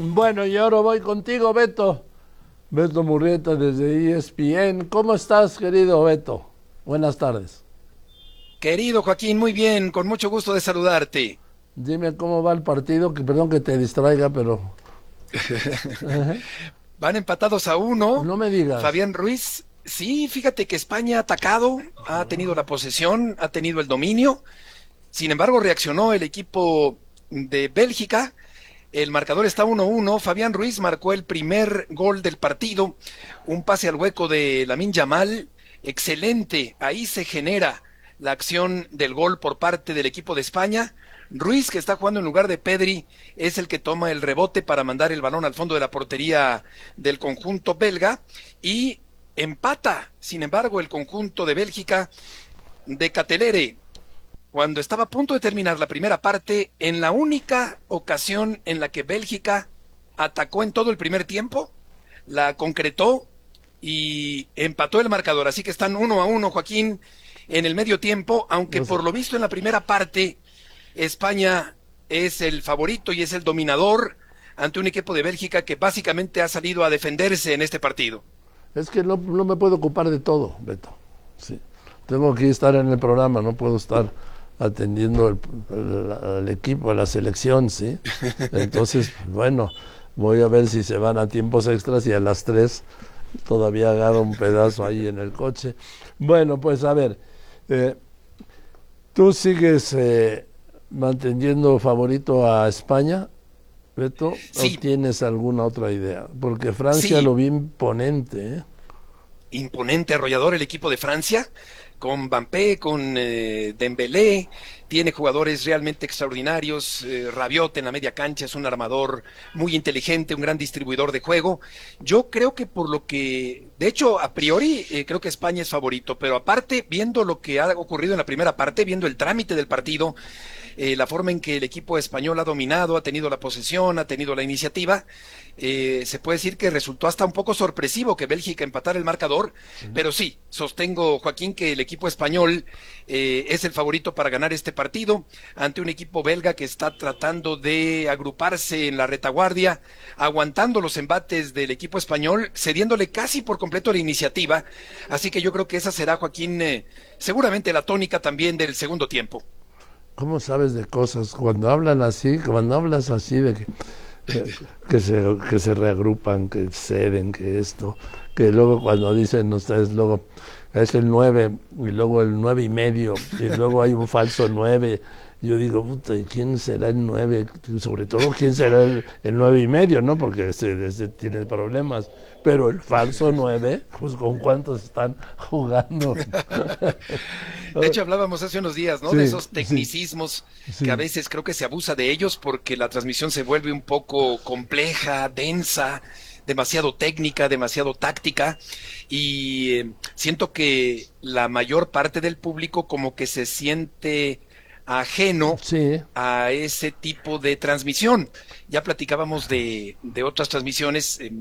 Bueno, y ahora voy contigo, Beto. Beto Murrieta desde ESPN. ¿Cómo estás, querido Beto? Buenas tardes. Querido Joaquín, muy bien, con mucho gusto de saludarte. Dime cómo va el partido, que perdón que te distraiga, pero Van empatados a uno. no me digas. Fabián Ruiz, sí, fíjate que España ha atacado, ha tenido la posesión, ha tenido el dominio. Sin embargo, reaccionó el equipo de Bélgica. El marcador está 1-1. Fabián Ruiz marcó el primer gol del partido. Un pase al hueco de Lamine Yamal. Excelente. Ahí se genera la acción del gol por parte del equipo de España. Ruiz, que está jugando en lugar de Pedri, es el que toma el rebote para mandar el balón al fondo de la portería del conjunto belga. Y empata, sin embargo, el conjunto de Bélgica de Catelere cuando estaba a punto de terminar la primera parte, en la única ocasión en la que Bélgica atacó en todo el primer tiempo, la concretó y empató el marcador. Así que están 1-1, Joaquín, en el medio tiempo, aunque No sé. por lo visto en la primera parte España es el favorito y es el dominador ante un equipo de Bélgica que básicamente ha salido a defenderse en este partido. Es que no me puedo ocupar de todo, Beto. Sí. Tengo que estar en el programa, no puedo estar atendiendo al equipo, a la selección, ¿sí? Entonces, bueno, voy a ver si se van a tiempos extras y a las 3 todavía agarro un pedazo ahí en el coche. Bueno, pues a ver, eh, ¿tú sigues manteniendo favorito a España, Beto, o Sí, tienes alguna otra idea? Porque Francia sí, lo vi imponente, ¿eh? imponente, arrollador el equipo de Francia, con Mbappé, con Dembélé, tiene jugadores realmente extraordinarios, Rabiot en la media cancha es un armador muy inteligente, un gran distribuidor de juego. Yo creo que por lo que, de hecho, a priori creo que España es favorito, pero aparte, viendo lo que ha ocurrido en la primera parte, viendo el trámite del partido, la forma en que el equipo español ha dominado, ha tenido la posesión, ha tenido la iniciativa. Se puede decir que resultó hasta un poco sorpresivo que Bélgica empatara el marcador, pero sí, sostengo, Joaquín, que el equipo español es el favorito para ganar este partido ante un equipo belga que está tratando de agruparse en la retaguardia, aguantando los embates del equipo español, cediéndole casi por completo la iniciativa. Así que yo creo que esa será, Joaquín, seguramente la tónica también del segundo tiempo. ¿Cómo sabes de cosas? Cuando hablan así, cuando hablas así de que, que se reagrupan, que ceden, que esto, que luego cuando dicen ustedes, luego es el 9 y luego el 9 y medio y luego hay un falso 9. Yo digo, puta, ¿y quién será el 9? Sobre todo, ¿quién será el 9 y medio? ¿No? Porque ese tiene problemas. Pero el falso 9, pues ¿con cuántos están jugando? De hecho, hablábamos hace unos días, ¿no? De Sí, esos sí, tecnicismos que a sí. veces creo que se abusa de ellos porque la transmisión se vuelve un poco compleja, densa, demasiado técnica, demasiado táctica y siento que la mayor parte del público como que se siente ajeno Sí, a ese tipo de transmisión. Ya platicábamos de otras transmisiones.